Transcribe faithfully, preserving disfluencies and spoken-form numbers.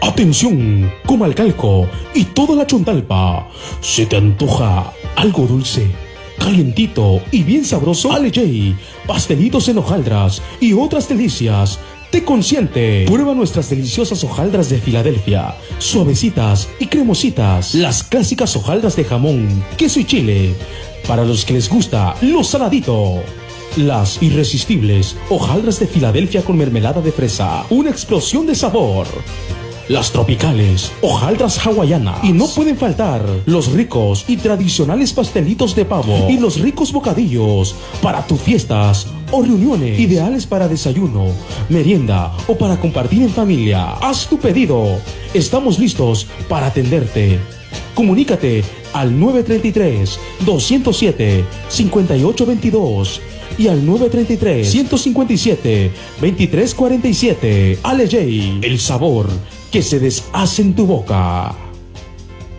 Atención, Comalcalco y toda la Chontalpa. ¿Se te antoja algo dulce, calientito y bien sabroso? Ale J, pastelitos en hojaldras y otras delicias te consiente. Prueba nuestras deliciosas hojaldras de Filadelfia, suavecitas y cremositas. Las clásicas hojaldras de jamón, queso y chile, para los que les gusta lo saladito. Las irresistibles hojaldras de Filadelfia con mermelada de fresa, una explosión de sabor. Las tropicales hojaldras hawaianas. Y no pueden faltar los ricos y tradicionales pastelitos de pavo y los ricos bocadillos para tus fiestas o reuniones, ideales para desayuno, merienda o para compartir en familia. Haz tu pedido, estamos listos para atenderte. Comunícate al nueve tres tres, dos cero siete, cinco ocho dos dos y al nueve tres tres, uno cinco siete, dos tres cuatro siete. Ale J, el sabor que se deshace en tu boca.